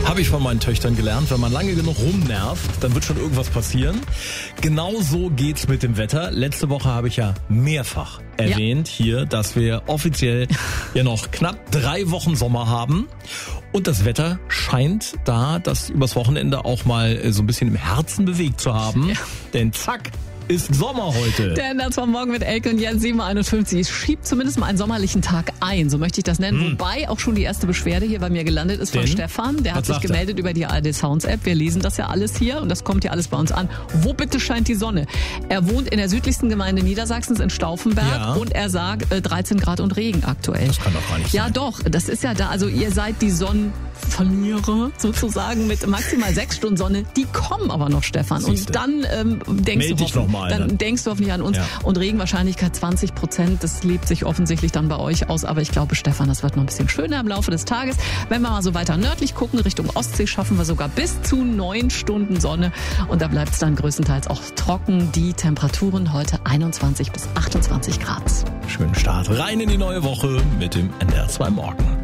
Habe ich von meinen Töchtern gelernt, wenn man lange genug rumnervt, dann wird schon irgendwas passieren. Genau so geht's mit dem Wetter. Letzte Woche habe ich ja mehrfach erwähnt hier, dass wir offiziell ja noch knapp 3 Wochen Sommer haben. Und das Wetter scheint da das übers Wochenende auch mal so ein bisschen im Herzen bewegt zu haben. Ja. Denn zack, ist Sommer heute. Der Ende von Morgen mit Elke und Jens 7:51. Es schiebt zumindest mal einen sommerlichen Tag ein, so möchte ich das nennen. Wobei auch schon die erste Beschwerde hier bei mir gelandet ist von Stefan. Der hat sich gemeldet über die ARD Sounds App. Wir lesen das ja alles hier und das kommt ja alles bei uns an. Wo bitte scheint die Sonne? Er wohnt in der südlichsten Gemeinde Niedersachsens in Stauffenberg und er sagt 13 Grad und Regen aktuell. Das kann doch gar nicht sein. Ja doch, das ist ja da. Also ihr seid die Sonnenverlierer sozusagen mit maximal 6 Stunden Sonne. Die kommen aber noch, Stefan. Siehste. Und dann denkst du hoffentlich an uns. Ja. Und Regenwahrscheinlichkeit 20%. Das lebt sich offensichtlich dann bei euch aus. Aber ich glaube, Stefan, das wird noch ein bisschen schöner im Laufe des Tages. Wenn wir mal so weiter nördlich gucken, Richtung Ostsee, schaffen wir sogar bis zu 9 Stunden Sonne. Und da bleibt es dann größtenteils auch trocken. Die Temperaturen heute 21 bis 28 Grad. Schönen Start rein in die neue Woche mit dem NDR 2 Morgen.